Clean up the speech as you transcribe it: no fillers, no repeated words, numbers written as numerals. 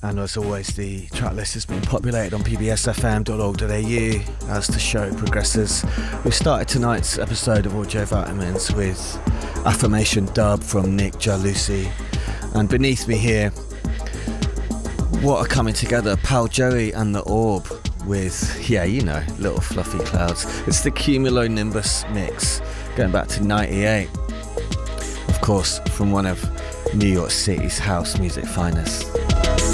And as always, the track list has been populated on pbsfm.org.au as the show progresses. We've started tonight's episode of Audio Vitamins with Affirmation Dub from Nick Jalusi. And beneath me here, what are coming together? Pal Joey and the Orb with, yeah, you know, Little Fluffy Clouds. It's the Cumulonimbus mix, going back to 98. Of course, from one of New York City's house music finest.